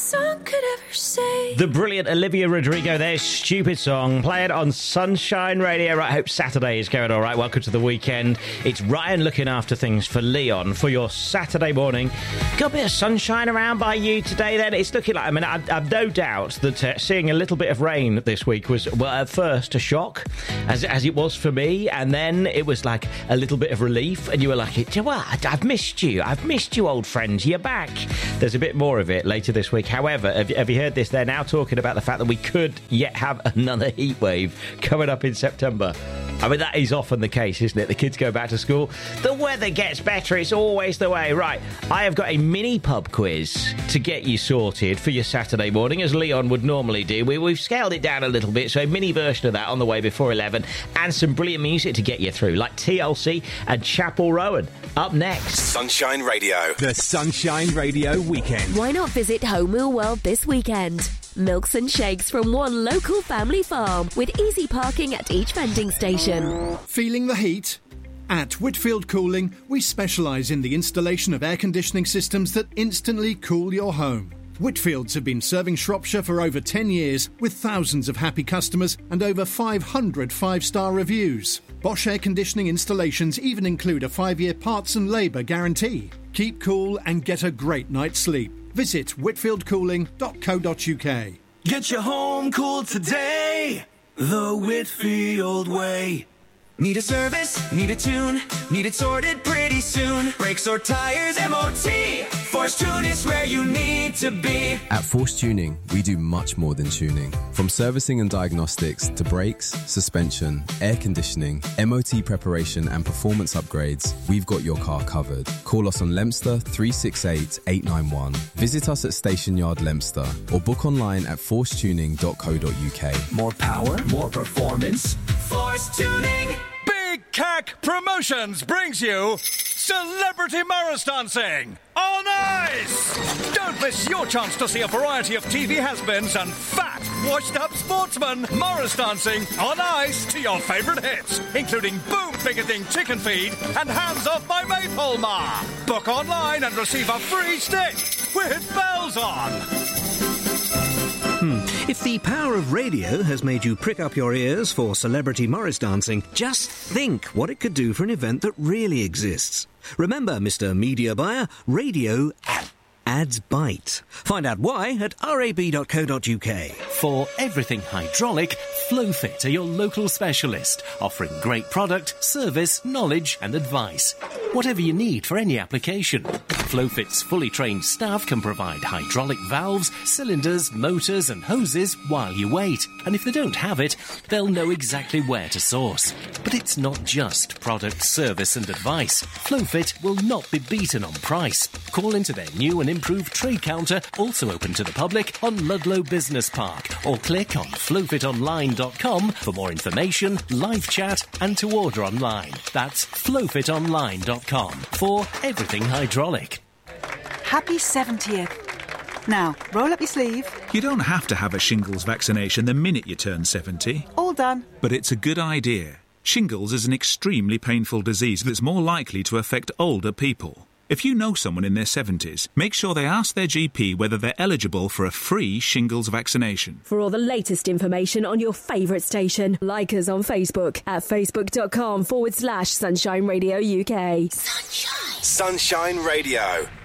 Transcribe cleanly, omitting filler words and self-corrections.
song could ever say. The brilliant Olivia Rodrigo there, Stupid Song, playing on Sunshine Radio. Right, I hope Saturday is going all right. Welcome to the weekend. It's Ryan looking after things for Leon for your Saturday morning. Got a bit of sunshine around by you today then? It's looking like, I mean, I've no doubt that seeing a little bit of rain this week was, well, at first a shock, as it was for me, and then it was like a little bit of relief, and you were like, well, I've missed you, old friend, you're back. There's a bit more of it later this week. However, have you heard this? They're now talking about the fact that we could yet have another heat wave coming up in September. I mean, that is often the case, isn't it? The kids go back to school, the weather gets better, it's always the way. Right, I have got a mini pub quiz to get you sorted for your Saturday morning, as Leon would normally do. We've scaled it down a little bit, so a mini version of that on the way before 11, and some brilliant music to get you through, like TLC and Chapel Rowan. Up next, Sunshine Radio. The Sunshine Radio Weekend. Why not visit Home Wheel World this weekend? Milks and shakes from one local family farm with easy parking at each vending station. Feeling the heat? At Whitfield Cooling, we specialise in the installation of air conditioning systems that instantly cool your home. Whitfields have been serving Shropshire for over 10 years with thousands of happy customers and over 500 five-star reviews. Bosch air conditioning installations even include a 5-year parts and labour guarantee. Keep cool and get a great night's sleep. Visit whitfieldcooling.co.uk. Get your home cool today, the Whitfield way. Need a service, need a tune, need it sorted pretty soon. Brakes or tires, MOT. Force Tune is where you need to be. At Force Tuning, we do much more than tuning. From servicing and diagnostics to brakes, suspension, air conditioning, MOT preparation and performance upgrades, we've got your car covered. Call us on Leominster 368 891. Visit us at Station Yard Leominster or book online at forcetuning.co.uk. More power, more performance. Force Tuning. Big Cack Promotions brings you Celebrity Morris Dancing on Ice! Don't miss your chance to see a variety of TV has-beens and fat, washed-up sportsmen Morris dancing on ice to your favourite hits, including Boom Bigger Thing Chicken Feed and Hands Off My Maypole Ma. Book online and receive a free stick with bells on. If the power of radio has made you prick up your ears for Celebrity Morris Dancing, just think what it could do for an event that really exists. Remember, Mr. Media Buyer, radio ads bite. Find out why at rab.co.uk. For everything hydraulic, Flowfit are your local specialist, offering great product, service, knowledge and advice. Whatever you need for any application. Flowfit's fully trained staff can provide hydraulic valves, cylinders, motors and hoses while you wait. And if they don't have it, they'll know exactly where to source. But it's not just product, service and advice. Flowfit will not be beaten on price. Call into their new and improved trade counter, also open to the public, on Ludlow Business Park, or click on flowfitonline.com for more information, live chat and to order online. That's flowfitonline.com for everything hydraulic. Happy 70th. Now, roll up your sleeve. You don't have to have a shingles vaccination the minute you turn 70. All done. But it's a good idea. Shingles is an extremely painful disease that's more likely to affect older people. If you know someone in their 70s, make sure they ask their GP whether they're eligible for a free shingles vaccination. For all the latest information on your favourite station, like us on Facebook at facebook.com/Sunshine Radio UK. Sunshine Radio.